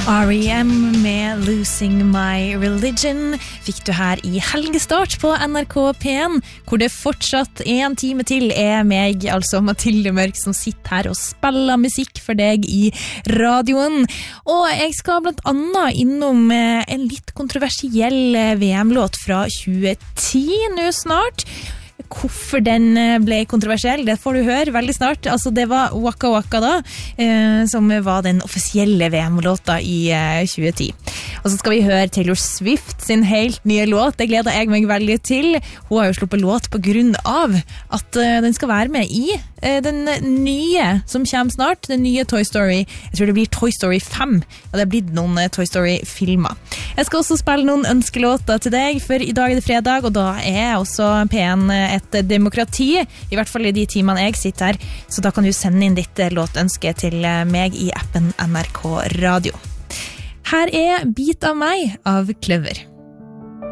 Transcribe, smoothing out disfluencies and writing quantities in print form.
R.E.M. med Losing My Religion fikk du her i helgestart på NRK P1, hvor det fortsatt 1 time til meg, altså Mathilde Mørk, som sitter her og spiller musikk for deg i radioen. Og jeg skal blant annet innom en litt kontroversiell VM-låt fra 2010 nå snart. Hvorfor den ble kontroversiell, det får du høre veldig snart. Altså, det var Waka Waka da, som var den offisielle VM-låta i 2010. Og så skal vi høre Taylor Swift sin helt nye låt. Det gleder jeg meg veldig til. Hun har jo sluppet låt på grunn av at den skal være med i den nye som kommer snart, den nye Toy Story. Jeg tror det blir Toy Story 5, og det har blitt noen Toy Story-filmer. Jeg skal også spille noen ønskelåter til deg, for i dag er det fredag, og da er også P1 et demokrati, i hvert fall i de timene jeg sitter her, så da kan du sende inn ditt låtønske til meg i appen NRK Radio. Her er Bit av meg av Kløver.